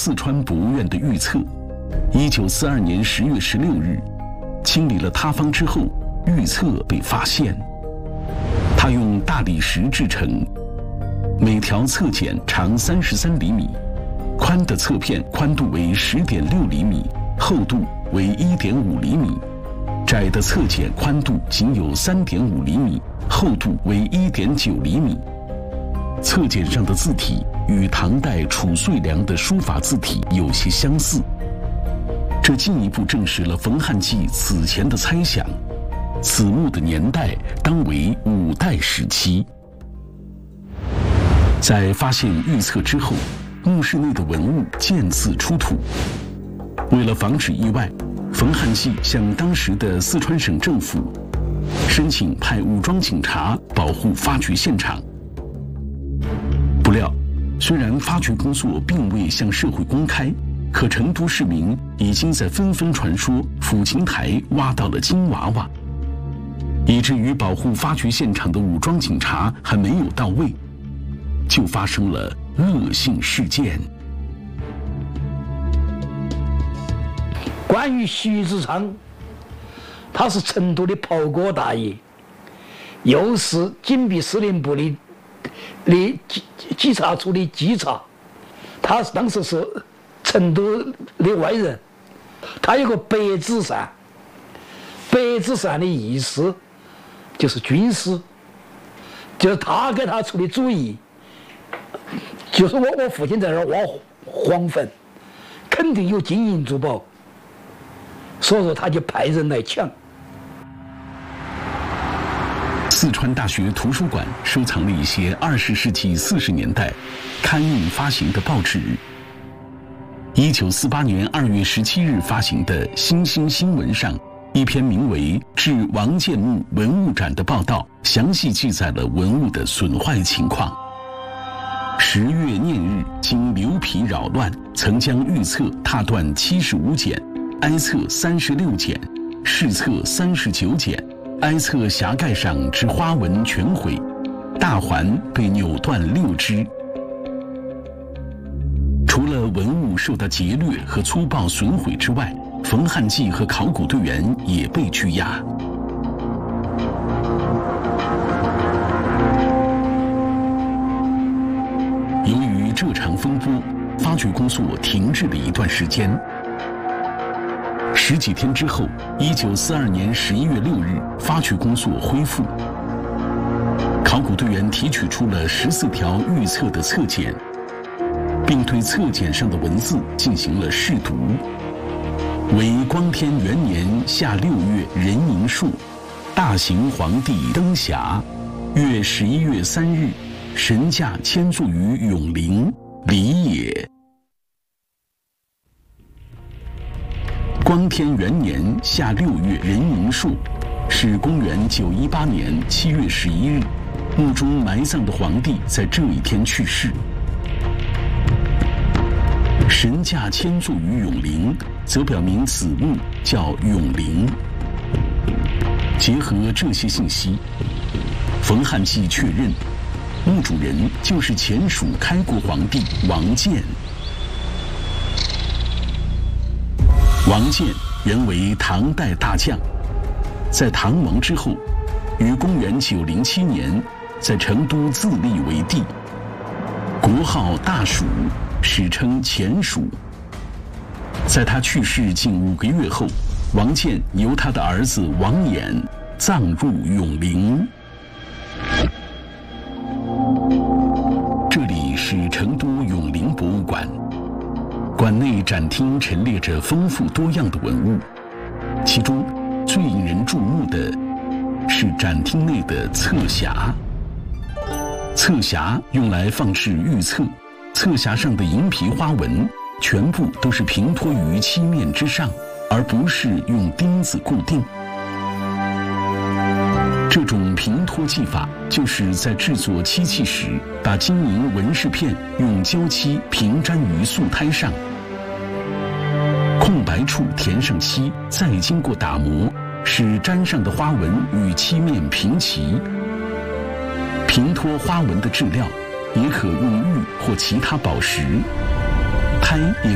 四川博物院的预测，1942年10月16日，清理了塌方之后，预测被发现。他用大理石制成，每条侧剪长33厘米，宽的侧片宽度为10.6厘米，厚度为1.5厘米，窄的侧剪宽度仅有3.5厘米，厚度为1.9厘米。侧剪上的字体与唐代褚遂良的书法字体有些相似，这进一步证实了冯汉骥此前的猜想，此墓的年代当为5代时期。在发现预测之后，墓室内的文物渐次出土。为了防止意外，冯汉骥向当时的四川省政府申请派武装警察保护发掘现场。不料，虽然发掘工作并未向社会公开，可成都市民已经在纷纷传说抚琴台挖到了金娃娃，以至于保护发掘现场的武装警察还没有到位，就发生了恶性事件。 关于徐子昌，他是成都的袍哥大爷，又是警备司令部的稽查处的稽查，他当时是成都的外人。他有个白纸扇，白纸扇的意思就是军师，就是他给他出的主意，就是我父亲在这儿挖黄坟，肯定有金银珠宝，所以说他就派人来抢。 四川大学图书馆收藏了一些20世纪40年代刊印发行的报纸。1948年2月17日发行的《新兴新闻》上，一篇名为《致王建墓文物展》的报道，详细记载了文物的损坏情况。10月念日，经流皮扰乱，曾将预册踏断75剪，哀册36剪，试册39剪，哀册匣盖上之花纹全毁，大环被扭断6只。除了文物受到劫掠和粗暴损毁之外，冯汉骥和考古队员也被拘押。由于这场风波，发掘工作停滞了一段时间。10几天之后，1942年11月6日，发掘工作恢复。考古队员提取出了14条预测的侧剪，并对侧剪上的文字进行了试读，为光天元年夏6月壬寅朔，大行皇帝登匣，月11月3日，神驾迁坐于永陵，礼也。光天元年夏6月壬寅朔，是公元918年7月11日，墓中埋葬的皇帝在这一天去世。神驾迁坐于永陵，则表明此墓叫永陵。结合这些信息，冯汉骥确认，墓主人就是前蜀开国皇帝王建。王建原为唐代大将，在唐王之后，于公元907年在成都自立为帝，国号大蜀，史称前蜀。在他去世近5个月后，王建由他的儿子王衍葬入永陵。这里是成都永陵博物馆，馆内展厅陈列着丰富多样的文物，其中最引人注目的是展厅内的册匣。册匣用来放置预册，册匣上的银皮花纹全部都是平托于漆面之上，而不是用钉子固定。这种平托技法就是在制作漆器时，把金银纹饰片用胶漆平粘于素胎上，空白处填上漆，再经过打磨，使粘上的花纹与漆面平齐。平托花纹的质料也可用玉或其他宝石，胎也